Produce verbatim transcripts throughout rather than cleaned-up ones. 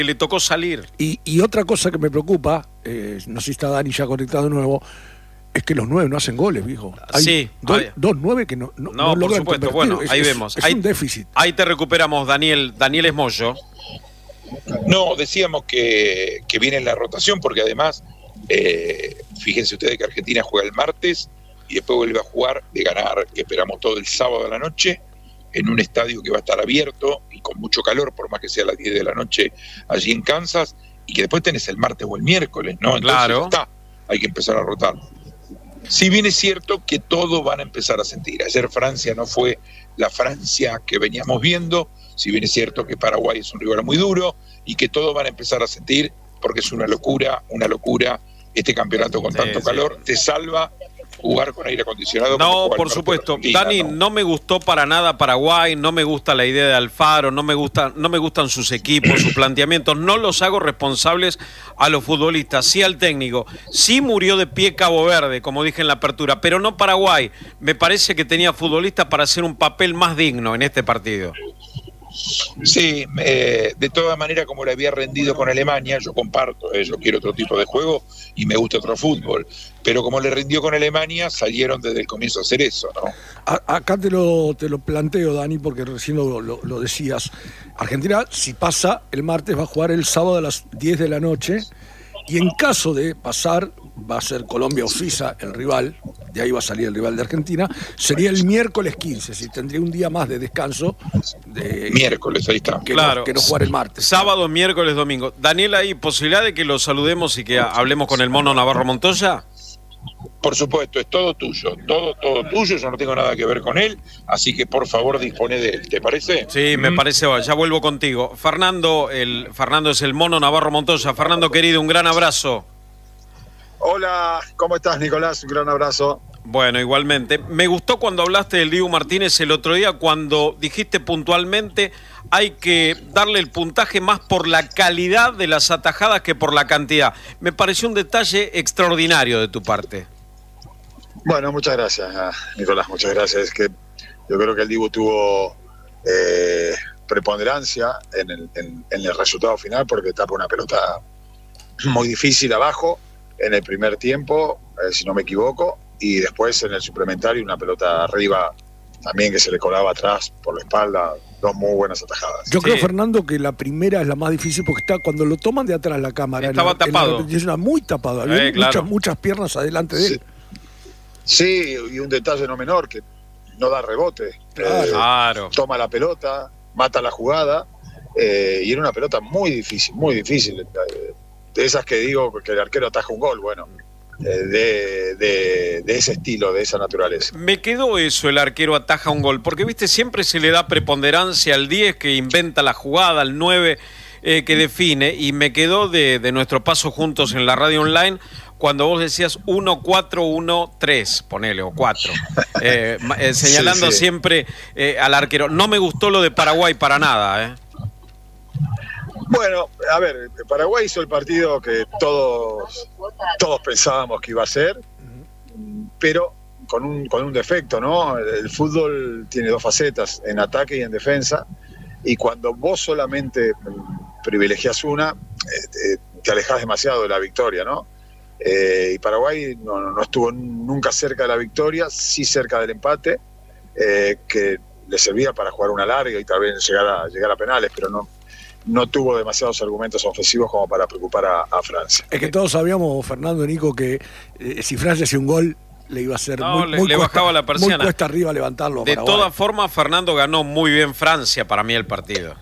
que le tocó salir. Y, y otra cosa que me preocupa, eh, no sé si está Dani ya conectado de nuevo, es que los nueve no hacen goles, viejo. Hay sí. Do, hay... dos nueve que no, no, no, no por logran supuesto. convertir. Bueno, es, ahí es, vemos. Es ahí, un déficit. Ahí te recuperamos, Daniel. Daniel Esmoyo. No, decíamos que, que viene la rotación porque además, eh, fíjense ustedes que Argentina juega el martes y después vuelve a jugar de ganar, que esperamos todo el sábado a la noche, en un estadio que va a estar abierto y con mucho calor, por más que sea a las diez de la noche allí en Kansas, y que después tenés el martes o el miércoles, ¿no? Entonces claro. está, hay que empezar a rotar. Si bien es cierto que todos van a empezar a sentir. Ayer Francia no fue la Francia que veníamos viendo, si bien es cierto que Paraguay es un rival muy duro y que todos van a empezar a sentir, porque es una locura, una locura este campeonato con sí, tanto sí. calor, te salva jugar con aire acondicionado. No, por supuesto. Dani, ¿no? no me gustó para nada Paraguay, no me gusta la idea de Alfaro, no me gusta, no me gustan sus equipos, sus planteamientos, no los hago responsables a los futbolistas, sí al técnico. Sí murió de pie Cabo Verde, como dije en la apertura, pero no Paraguay. Me parece que tenía futbolistas para hacer un papel más digno en este partido. Sí, eh, de todas maneras, como le había rendido con Alemania, yo comparto, eh, yo quiero otro tipo de juego y me gusta otro fútbol, pero como le rindió con Alemania, salieron desde el comienzo a hacer eso, ¿no? A, acá te lo, te lo planteo, Dani, porque recién lo, lo, lo decías. Argentina, si pasa, el martes va a jugar el sábado a las diez de la noche, y en caso de pasar, va a ser Colombia o Suiza el rival, de ahí va a salir el rival de Argentina, sería el miércoles quince, si tendría un día más de descanso. De, miércoles, ahí está. Que, claro. no, que no jugar el martes. Sábado, miércoles, domingo. Daniel, ¿hay posibilidad de que lo saludemos y que hablemos con el Mono Navarro Montoya? Por supuesto, es todo tuyo, todo, todo tuyo, yo no tengo nada que ver con él, así que por favor dispone de él, ¿te parece? Sí, me mm. parece, ya vuelvo contigo. Fernando, el, Fernando es el Mono Navarro Montoya. Fernando, querido, un gran abrazo. Hola, ¿cómo estás, Nicolás? Un gran abrazo. Bueno, igualmente. Me gustó cuando hablaste del Dibu Martínez el otro día, cuando dijiste puntualmente hay que darle el puntaje más por la calidad de las atajadas que por la cantidad. Me pareció un detalle extraordinario de tu parte. Bueno, muchas gracias, Nicolás, muchas gracias. Es que yo creo que el Dibu tuvo eh, preponderancia en el, en, en el resultado final porque tapa una pelota muy difícil abajo en el primer tiempo, eh, si no me equivoco, y después en el suplementario una pelota arriba también que se le colaba atrás por la espalda, dos muy buenas atajadas. Yo sí. creo, Fernando, que la primera es la más difícil porque está cuando lo toman de atrás la cámara. Estaba en la, tapado. En la muy tapado, había eh, claro. muchas, muchas piernas adelante de sí. él. Sí, y un detalle no menor, que no da rebote. Claro. Eh, claro. Toma la pelota, mata la jugada, eh, y era una pelota muy difícil, muy difícil. Eh, de esas que digo que el arquero ataja un gol, bueno, eh, de, de, de ese estilo, de esa naturaleza. Me quedó eso, el arquero ataja un gol, porque viste, siempre se le da preponderancia al diez que inventa la jugada, al nueve eh, que define, y me quedó de, de nuestro paso juntos en la radio online, cuando vos decías uno cuatro uno tres, ponele, o cuatro, eh, eh, señalando sí, sí. siempre eh, al arquero. No me gustó lo de Paraguay para nada, ¿eh? Bueno, a ver, Paraguay hizo el partido que todos, todos pensábamos que iba a ser, pero con un, con un defecto, ¿no? El fútbol tiene dos facetas, en ataque y en defensa, y cuando vos solamente privilegias una, eh, te alejás demasiado de la victoria, ¿no? Eh, y Paraguay no, no estuvo nunca cerca de la victoria, sí cerca del empate, eh, que le servía para jugar una larga y tal vez llegar a, llegar a penales, pero no, no tuvo demasiados argumentos ofensivos como para preocupar a, a Francia. Es que todos sabíamos, Fernando, Nico, que eh, si Francia hacía un gol le iba a ser no, muy, le, muy, le cuesta, bajaba la persiana. muy cuesta arriba levantarlo. De Paraguay. todas formas, Fernando ganó muy bien Francia para mí el partido.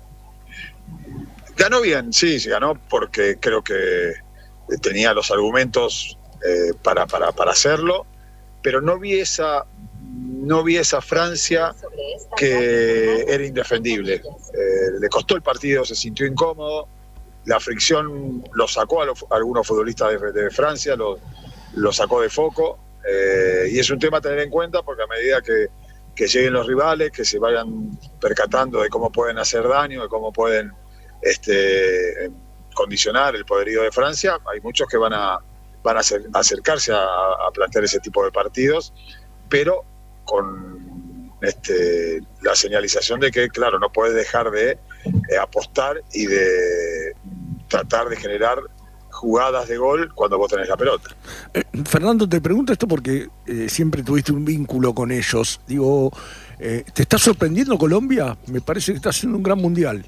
Ganó bien, sí, sí ganó porque creo que tenía los argumentos eh, para, para, para hacerlo, pero no vi esa no vi esa Francia que era indefendible. Eh, le costó el partido, se sintió incómodo, la fricción lo sacó a, los, a algunos futbolistas de, de Francia, lo, lo sacó de foco, eh, y es un tema a tener en cuenta porque a medida que, que lleguen los rivales, que se vayan percatando de cómo pueden hacer daño, de cómo pueden este, condicionar el poderío de Francia, hay muchos que van a, van a acer, acercarse a, a plantear ese tipo de partidos, pero con este, la señalización de que, claro, no puedes dejar de eh, apostar y de, tratar de generar jugadas de gol cuando vos tenés la pelota. Eh, Fernando, te pregunto esto porque eh, siempre tuviste un vínculo con ellos. Digo, eh, ¿te está sorprendiendo Colombia? Me parece que está haciendo un gran mundial.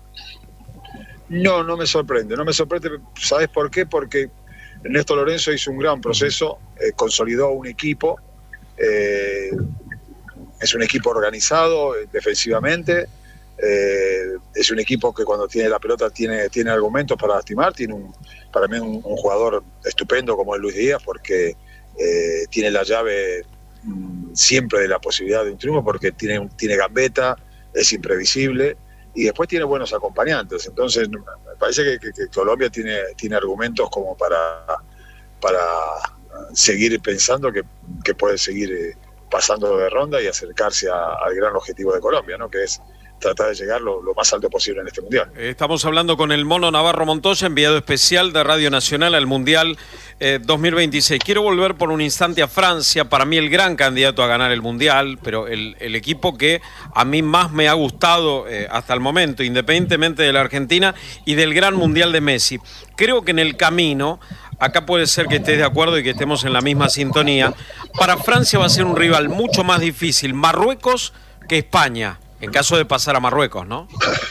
No, no me sorprende, no me sorprende. ¿Sabés por qué? Porque Néstor Lorenzo hizo un gran proceso, eh, consolidó un equipo, eh, es un equipo organizado eh, defensivamente, eh, es un equipo que cuando tiene la pelota tiene, tiene argumentos para lastimar, tiene un, para mí un, un jugador estupendo como es Luis Díaz, porque eh, tiene la llave mmm, siempre de la posibilidad de un triunfo, porque tiene, tiene gambeta, es imprevisible, y después tiene buenos acompañantes. Entonces me parece que, que, que Colombia tiene, tiene argumentos como para, para seguir pensando que, que puede seguir eh, pasando de ronda y acercarse a, al gran objetivo de Colombia, ¿no? Que es tratar de llegar lo, lo más alto posible en este Mundial. Estamos hablando con el Mono Navarro Montoya, enviado especial de Radio Nacional al Mundial eh, dos mil veintiséis. Quiero volver por un instante a Francia, para mí el gran candidato a ganar el Mundial, pero el, el equipo que a mí más me ha gustado eh, hasta el momento, independientemente de la Argentina y del gran Mundial de Messi. Creo que en el camino, acá puede ser que estés de acuerdo y que estemos en la misma sintonía, para Francia va a ser un rival mucho más difícil Marruecos que España, en caso de pasar a Marruecos, ¿no?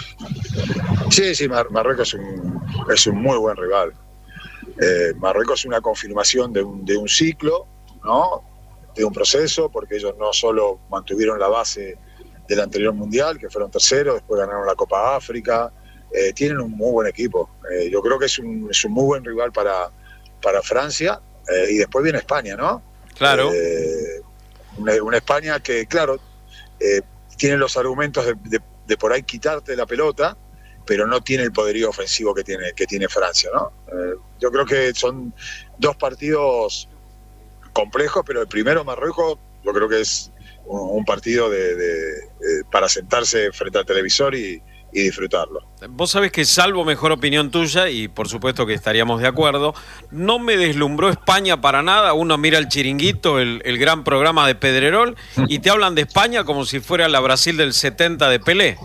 Sí, sí, Mar Marruecos es un, es un muy buen rival. Eh, Marruecos es una confirmación de un, de un ciclo, ¿no? De un proceso, porque ellos no solo mantuvieron la base del anterior Mundial, que fueron terceros, después ganaron la Copa África, eh, tienen un muy buen equipo. Eh, yo creo que es un, es un muy buen rival para, para Francia, eh, y después viene España, ¿no? Claro. Eh, una, una España que, claro, eh, tiene los argumentos de, de, de por ahí quitarte la pelota, pero no tiene el poderío ofensivo que tiene, que tiene Francia, ¿no? Eh, yo creo que son dos partidos complejos, pero el primero, Marruecos, yo creo que es un, un partido de, de, de, para sentarse frente al televisor y, y disfrutarlo. Vos sabés que, salvo mejor opinión tuya, y por supuesto que estaríamos de acuerdo, no me deslumbró España para nada. Uno mira el Chiringuito, el, el gran programa de Pedrerol, y te hablan de España como si fuera la Brasil del setenta de Pelé.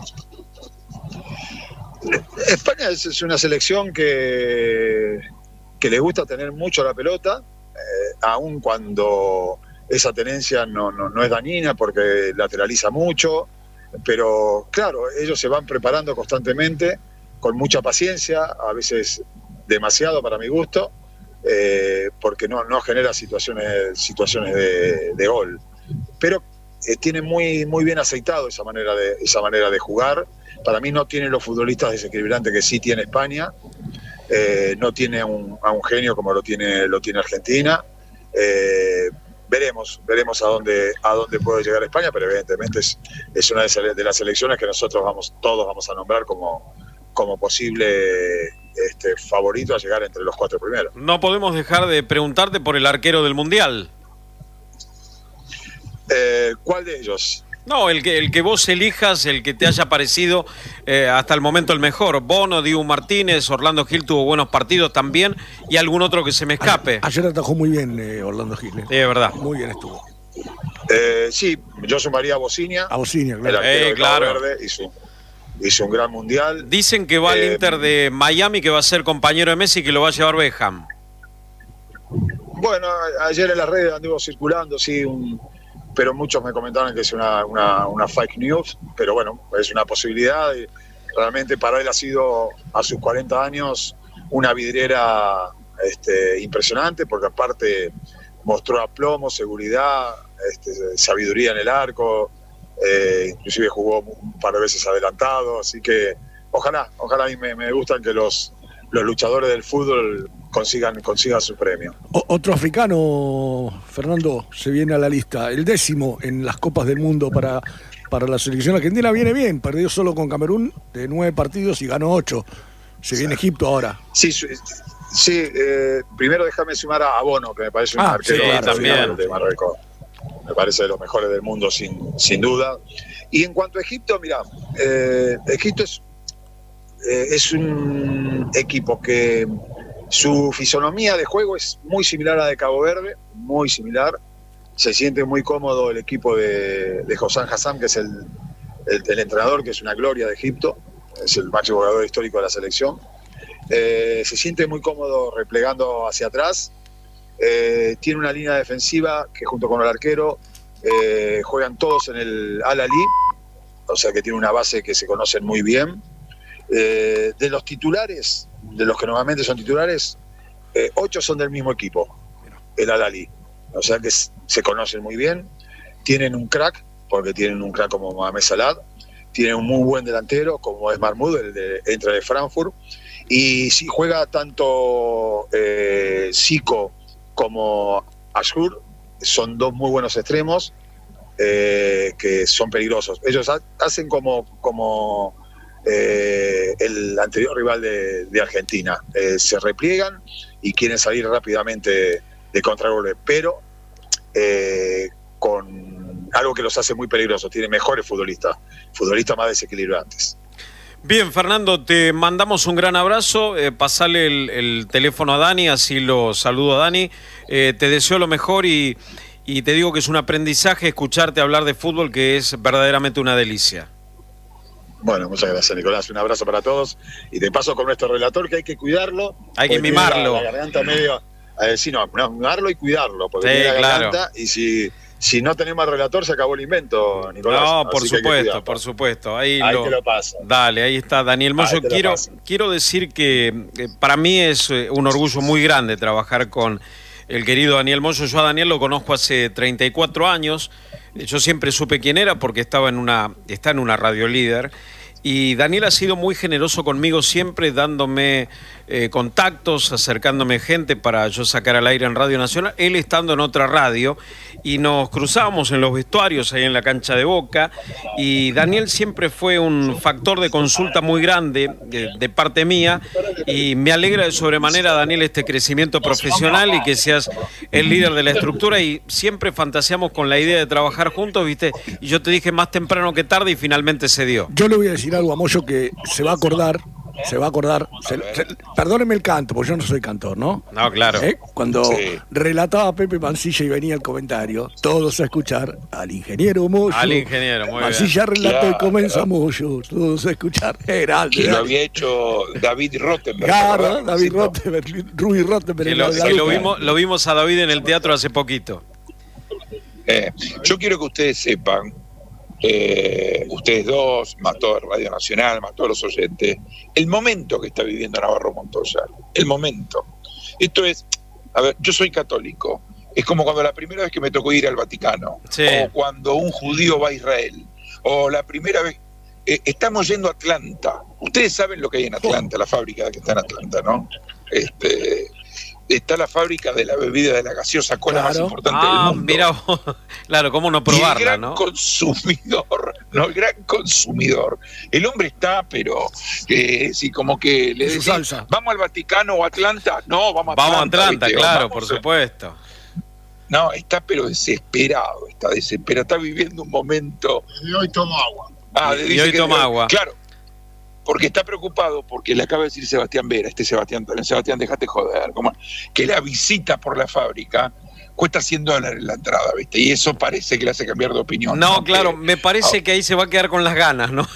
España es, es una selección que, que le gusta tener mucho la pelota, eh, aun cuando esa tenencia no, no, no es dañina porque lateraliza mucho. Pero claro, ellos se van preparando constantemente, con mucha paciencia, a veces demasiado para mi gusto, eh, porque no, no genera situaciones, situaciones de, de gol. Pero eh, tiene muy, muy bien aceitado esa manera, de, esa manera de jugar. Para mí no tiene los futbolistas desequilibrantes que sí tiene España, eh, no tiene un, a un genio como lo tiene, lo tiene Argentina. Eh, Veremos, veremos a dónde a dónde puede llegar España, pero evidentemente es, es una de las selecciones que nosotros vamos todos vamos a nombrar como, como posible este, favorito a llegar entre los cuatro primeros. No podemos dejar de preguntarte por el arquero del Mundial. Eh, ¿Cuál de ellos? No, el que, el que vos elijas, el que te haya parecido eh, hasta el momento el mejor. Bono, Dibu Martínez, Orlando Gil tuvo buenos partidos también, y algún otro que se me escape. Ayer atajó muy bien eh, Orlando Gil. Eh. Sí, es verdad. Muy bien estuvo. Eh, sí, yo sumaría a Bocinia. A Bocinia, el claro. arquero Eh, de claro. Cabo Verde, hizo, hizo un gran mundial. Dicen que va al Eh, Inter de Miami, que va a ser compañero de Messi, que lo va a llevar Beckham. Bueno, ayer en las redes anduvo circulando, sí, un... pero muchos me comentaron que es una, una, una fake news, pero bueno, es una posibilidad. Y realmente para él ha sido, a sus cuarenta años, una vidriera este, impresionante, porque aparte mostró aplomo, seguridad, este, sabiduría en el arco, eh, inclusive jugó un par de veces adelantado, así que ojalá, ojalá, y me, me gustan que los, los luchadores del fútbol consigan, consigan su premio. O, otro africano, Fernando, se viene a la lista, el décimo en las Copas del Mundo para, para la selección argentina. Viene bien, perdió solo con Camerún de nueve partidos y ganó ocho. Se viene sí. Egipto ahora. Sí, sí eh, primero déjame sumar a Bono, que me parece un ah, arquero sí, también. de Marruecos. Me parece de los mejores del mundo, sin, sin duda. Y en cuanto a Egipto, mira, eh, Egipto es, eh, es un equipo que su fisonomía de juego es muy similar a la de Cabo Verde, muy similar. Se siente muy cómodo el equipo de, de Hossam Hassam, que es el, el, el entrenador, que es una gloria de Egipto, es el máximo jugador histórico de la selección. eh, se siente muy cómodo replegando hacia atrás, eh, tiene una línea defensiva que junto con el arquero eh, juegan todos en el Al-Ahly, o sea que tiene una base que se conocen muy bien. Eh, de los titulares, de los que normalmente son titulares, eh, ocho son del mismo equipo, el Al-Ahly, o sea que se conocen muy bien, tienen un crack, porque tienen un crack como Mohamed Salah, tienen un muy buen delantero como es Mahmoud, el de, entra de Frankfurt, y si juega tanto eh, Zico como Ashur, son dos muy buenos extremos eh, que son peligrosos. Ellos ha, hacen como, como eh, el anterior rival de, de Argentina, eh, se repliegan y quieren salir rápidamente de contragolpe, pero eh, con algo que los hace muy peligrosos, tienen mejores futbolistas, futbolistas más desequilibrantes. Bien, Fernando, te mandamos un gran abrazo, eh, pasale el, el teléfono a Dani, así lo saludo a Dani, eh, te deseo lo mejor y, y te digo que es un aprendizaje escucharte hablar de fútbol que es verdaderamente una delicia. Bueno, muchas gracias, Nicolás, un abrazo para todos y te paso con nuestro relator que hay que cuidarlo. Hay que mimarlo. La, la garganta medio, eh, sí, no, no, mimarlo y cuidarlo, porque sí, tiene la claro. garganta y si... Si no tenemos al relator, se acabó el invento, Nicolás. No, por supuesto, por supuesto. Ahí, ahí lo, te lo paso. Dale, ahí está Daniel Moyo. Quiero, quiero decir que, que para mí es un orgullo muy grande trabajar con el querido Daniel Moyo. Yo a Daniel lo conozco hace treinta y cuatro años. Yo siempre supe quién era porque estaba en una, está en una radio líder. Y Daniel ha sido muy generoso conmigo siempre, dándome eh, contactos, acercándome gente para yo sacar al aire en Radio Nacional, él estando en otra radio, y nos cruzábamos en los vestuarios ahí en la cancha de Boca, y Daniel siempre fue un factor de consulta muy grande de, de parte mía, y me alegra de sobremanera, Daniel, este crecimiento profesional y que seas el líder de la estructura, y siempre fantaseamos con la idea de trabajar juntos, ¿viste? Y yo te dije más temprano que tarde y finalmente se dio. Yo le voy a decir algo a Moyo que se va a acordar, se va a acordar, se, se, perdóneme el canto, porque yo no soy cantor, ¿no? No, claro. ¿Eh? Cuando sí. relataba Pepe Mancilla y venía el comentario, todos a escuchar al ingeniero Moyo. Al ingeniero, muy Mancilla bien. relató claro, y comienza claro. Moyo, todos a escuchar. Era Que lo había hecho David Rottenberg. Claro, David Rottenberg, Rui Rottenberg. Que lo, que lo, vimos, lo vimos a David en el teatro hace poquito. Eh, yo quiero que ustedes sepan, eh, ustedes dos, más todo Radio Nacional, más todos los oyentes, el momento que está viviendo Navarro Montoya, el momento. Esto es, a ver, yo soy católico, es como cuando la primera vez que me tocó ir al Vaticano, sí. o cuando un judío va a Israel, o la primera vez, eh, estamos yendo a Atlanta. Ustedes saben lo que hay en Atlanta, la fábrica que está en Atlanta, ¿no? Este... Está la fábrica de la bebida de la gaseosa cola claro. más importante Ah, del mundo. mira, claro, cómo no probarla, y el gran ¿no? consumidor, no, el gran consumidor. El hombre está, pero eh, sí, como que le Su decís, salsa. ¿vamos al Vaticano o a Atlanta? No, vamos a Vamos a Atlanta. Atlanta, ¿viste? claro, Vamos por a- supuesto. No, está pero desesperado, está desesperado, está viviendo un momento. Y hoy tomo agua. Ah, Y dice hoy que- toma agua. Claro, porque está preocupado, porque le acaba de decir Sebastián Vera, este Sebastián, Sebastián, déjate joder, como que la visita por la fábrica cuesta cien dólares la entrada, ¿viste? Y eso parece que le hace cambiar de opinión. No, aunque- claro, me parece Ah. que ahí se va a quedar con las ganas, ¿no?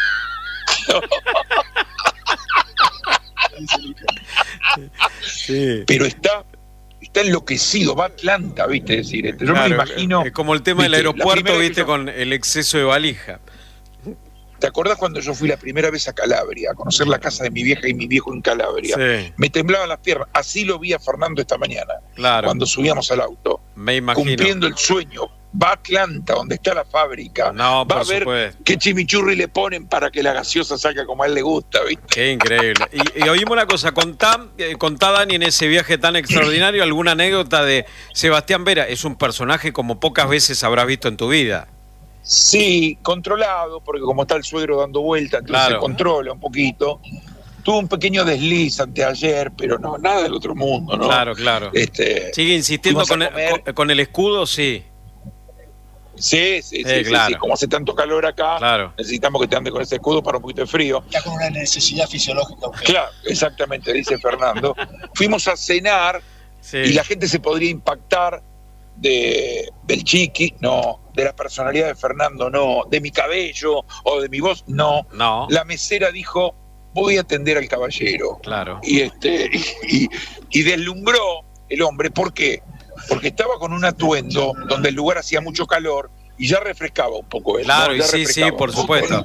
Sí. Pero está, está enloquecido, va a Atlanta, ¿viste? Es decir, este, yo Claro, me imagino. es como el tema del ¿viste? La aeropuerto, primera vez viste, que yo- con el exceso de valija. ¿Te acordás cuando yo fui la primera vez a Calabria, a conocer la casa de mi vieja y mi viejo en Calabria? Sí, Me temblaban las piernas. Así lo vi a Fernando esta mañana, claro, cuando subíamos al auto, me imagino. cumpliendo el sueño. Va a Atlanta, donde está la fábrica. No, va por a ver supuesto. qué chimichurri le ponen para que la gaseosa salga como a él le gusta, ¿viste? Qué increíble. Y, y oímos una cosa, contá, eh, contá, Dani, en ese viaje tan extraordinario, alguna anécdota de Sebastián Vera. Es un personaje como pocas veces habrás visto en tu vida. Sí, controlado, porque como está el suegro dando vuelta, entonces Claro. se controla un poquito. Tuvo un pequeño desliz anteayer, pero no, nada del otro mundo, ¿no? Claro, claro. Este, Sigue insistiendo fuimos a con el, comer. con, con el escudo, sí, sí, sí, sí, Eh, sí, claro. sí, como hace tanto calor acá, claro. necesitamos que te ande con ese escudo para un poquito de frío. Está con una necesidad fisiológica. Claro, exactamente, dice Fernando. Fuimos a cenar Sí. y la gente se podría impactar de, del chiqui, no, de la personalidad de Fernando, no, de mi cabello o de mi voz, no. No, La mesera dijo, voy a atender al caballero. Claro. Y, este, y, y, y deslumbró el hombre. ¿Por qué? Porque estaba con un atuendo donde el lugar hacía mucho calor y ya refrescaba un poco él. Claro, ¿no? y sí, sí, por supuesto.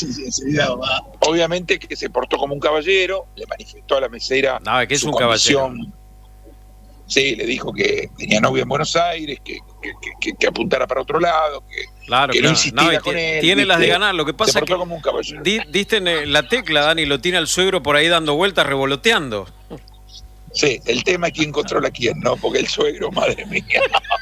Obviamente que se portó como un caballero, le manifestó a la mesera no, es que es su un condición. caballero. Sí, le dijo que tenía novia en Buenos Aires, que, que, que, que apuntara para otro lado, que, claro, que claro. no insistiera no, con él. Tiene ¿viste? las de ganar, lo que pasa es que como un caballero. Di, diste en la tecla, Dani, lo tiene al suegro por ahí dando vueltas, revoloteando. Sí, el tema es quién controla a quién, ¿no? Porque el suegro, madre mía.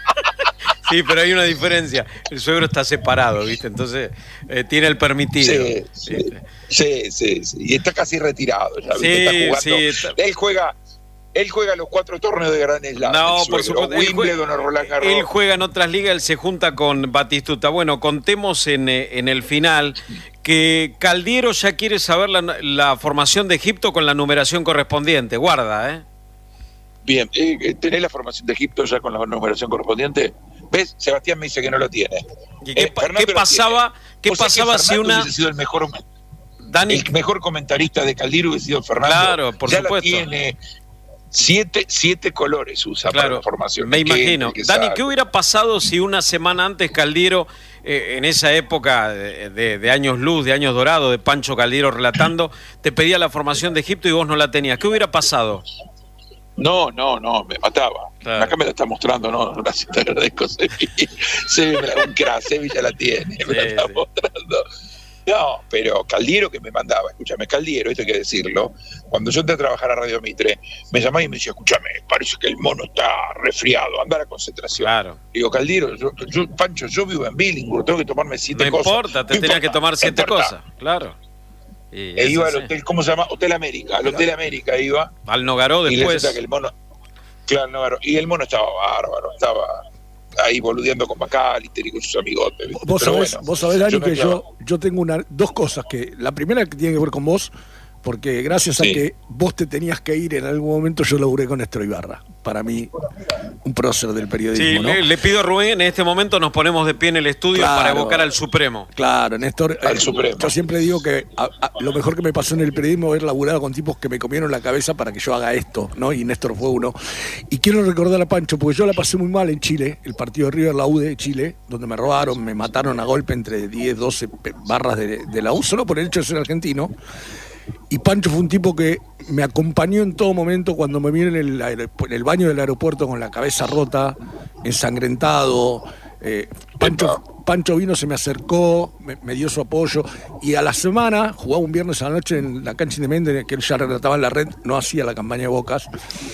Sí, pero hay una diferencia. El suegro está separado, ¿viste? Entonces eh, tiene el permitido. Sí, sí, sí, sí, sí. Y está casi retirado ya, sí, ¿viste? Está jugando. Sí, está... Él juega... Él juega los cuatro torneos de Grand Slam. No, por supuesto. Wimbledon o Roland Garros. Él juega en otras ligas, él se junta con Batistuta. Bueno, contemos en, en el final que Caldiero ya quiere saber la, la formación de Egipto con la numeración correspondiente. Guarda, ¿eh? Bien, eh, ¿tenés la formación de Egipto ya con la numeración correspondiente? ¿Ves? Sebastián me dice que no lo tiene. ¿Y qué, eh, ¿qué pasaba, ¿qué pasaba si una... hubiese sido el mejor, Dani... el mejor comentarista de Caldiero hubiese sido Fernando. Claro, por ya supuesto. La tiene... Siete, siete colores usa claro, para la formación. Me imagino. Que, que Dani, sabe. ¿qué hubiera pasado si una semana antes Caldiero, eh, en esa época de, de, de años luz, de años dorados, de Pancho Caldiero relatando, te pedía la formación de Egipto y vos no la tenías? ¿Qué hubiera pasado? No, no, no, me mataba. Claro. Acá me la está mostrando, no, gracias, te agradezco. Sevi, un crack, Sevi ya la tiene, me sí, la está sí. mostrando. No, pero Caldiero que me mandaba, escúchame, Caldiero, esto hay que decirlo, cuando yo entré a trabajar a Radio Mitre, me llamaba y me decía, escúchame, parece que el mono está resfriado, anda a la concentración. Claro. Digo, Caldiero, yo, yo, Pancho, yo vivo en Billinghurst, tengo que tomarme siete no cosas. Importa, te no tenías importa, que tomar siete cosas, claro. Y e iba al hotel, ¿cómo se llama? Hotel América, al Hotel América iba. Al Nogaró después. Y, que el mono, claro, Nogaró, y el mono estaba bárbaro, estaba... ahí boludeando con Macalister y con sus amigotes. Vos sabés, bueno, vos sabés, Dani, yo que yo, yo tengo una, dos cosas. Que la primera que tiene que ver con vos, porque gracias sí. a que vos te tenías que ir en algún momento, yo laburé con Néstor Ibarra. Para mí, un prócer del periodismo. Sí, ¿no? le, le pido a Rubén, en este momento nos ponemos de pie en el estudio claro, para evocar al Supremo. Claro, Néstor. Al eh, Supremo. Yo siempre digo que a, a, lo mejor que me pasó en el periodismo es haber laburado con tipos que me comieron la cabeza para que yo haga esto, ¿no? Y Néstor fue uno. Y quiero recordar a Pancho, porque yo la pasé muy mal en Chile, el partido de River la U de Chile, donde me robaron, me mataron a golpe entre diez, doce barras de, de la U, solo por el hecho de ser argentino. Y Pancho fue un tipo que me acompañó en todo momento cuando me vi en el, en el baño del aeropuerto con la cabeza rota, ensangrentado. Eh, Pancho, Pancho vino, se me acercó, me, me dio su apoyo. Y a la semana, jugaba un viernes a la noche en la cancha Independiente, que él ya relataba en la red, no hacía la campaña de Bocas.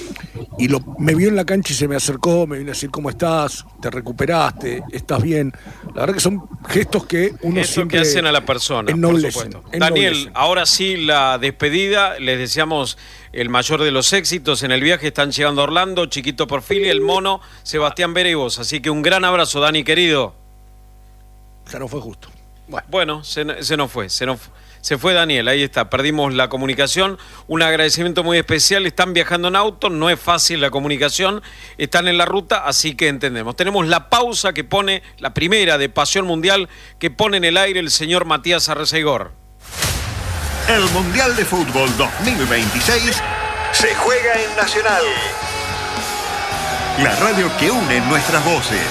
Y lo, me vio en la cancha y se me acercó, me vino a decir, ¿cómo estás? ¿Te recuperaste? ¿Estás bien? La verdad que son gestos que uno gestos siempre que hacen a la persona, ennoblecen, por supuesto. ennoblecen. Daniel, ahora sí la despedida, les deseamos el mayor de los éxitos en el viaje, están llegando a Orlando, Chiquito Porfili, el Mono, Sebastián Vera y vos, así que un gran abrazo, Dani, querido. Ya no fue justo. Bueno, bueno se, se nos fue, se nos fue. Se fue Daniel, ahí está, perdimos la comunicación, un agradecimiento muy especial, están viajando en auto, no es fácil la comunicación, están en la ruta, así que entendemos. Tenemos la pausa que pone, la primera de Pasión Mundial, que pone en el aire el señor Matías Arreceigor. El Mundial de Fútbol dos mil veintiséis se juega en Nacional, la radio que une nuestras voces.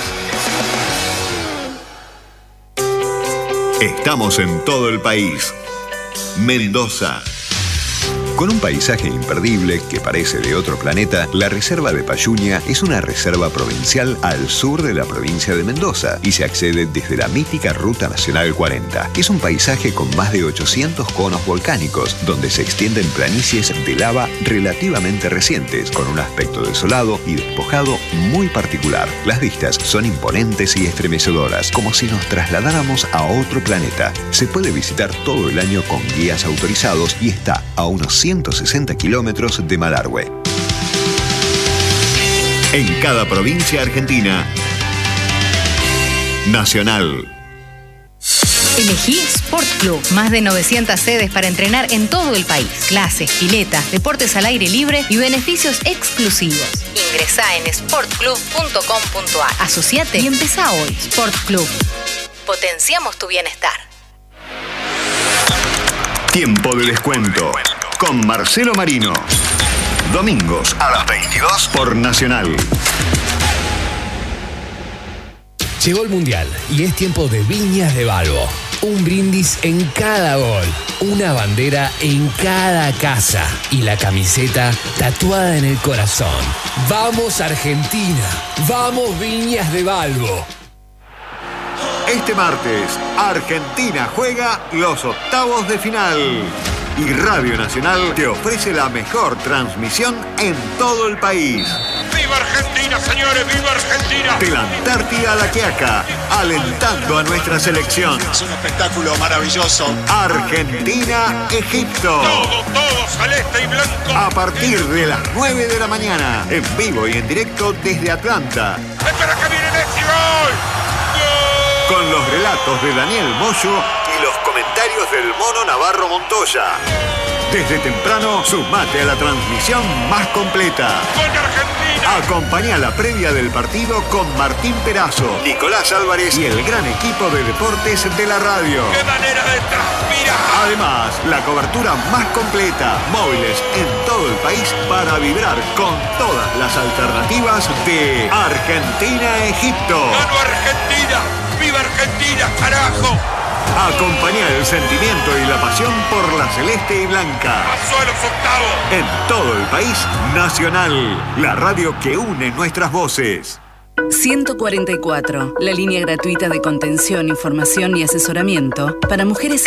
Estamos en todo el país. Mendoza. Con un paisaje imperdible que parece de otro planeta, la Reserva de Payuña es una reserva provincial al sur de la provincia de Mendoza y se accede desde la mítica Ruta Nacional cuarenta. Es un paisaje con más de ochocientos conos volcánicos, donde se extienden planicies de lava relativamente recientes, con un aspecto desolado y despojado muy particular. Las vistas son imponentes y estremecedoras, como si nos trasladáramos a otro planeta. Se puede visitar todo el año con guías autorizados y está a unos ciento sesenta kilómetros de Malargüe. En cada provincia argentina, Nacional. Elegí Sport Club. Más de novecientas sedes para entrenar en todo el país. Clases, piletas, deportes al aire libre y beneficios exclusivos. Ingresá en sport club punto com punto a r. Asociate y empezá hoy. Sport Club. Potenciamos tu bienestar. Tiempo de descuento. con Marcelo Marino. Domingos a las veintidós por Nacional. Llegó el Mundial y es tiempo de Viñas de Balbo. Un brindis en cada gol, una bandera en cada casa y la camiseta tatuada en el corazón. ¡Vamos Argentina! ¡Vamos Viñas de Balbo! Este martes, Argentina juega los octavos de final. Y Radio Nacional te ofrece la mejor transmisión en todo el país. ¡Viva Argentina, señores! ¡Viva Argentina! De la Antártida a la Quiaca, alentando a nuestra selección. Es un espectáculo maravilloso. Argentina-Egipto. Todo, todo celeste y blanco. A partir de las nueve de la mañana, en vivo y en directo desde Atlanta. ¡Espera que viene Messi! ¡Gol! Con los relatos de Daniel Moyo y los comentarios del Mono Navarro Montoya. Desde temprano, sumate a la transmisión más completa. ¡Con Argentina! Acompañá la previa del partido con Martín Perazo, Nicolás Álvarez y el gran equipo de deportes de la radio. ¡Qué manera de transpirar! Además, la cobertura más completa, móviles en todo el país para vibrar con todas las alternativas de Argentina-Egipto. ¡Gano Argentina! ¡Viva Argentina, carajo! Acompañá el sentimiento y la pasión por la celeste y blanca. ¡Pasó a los octavos! En todo el país, Nacional, la radio que une nuestras voces. ciento cuarenta y cuatro, la línea gratuita de contención, información y asesoramiento para mujeres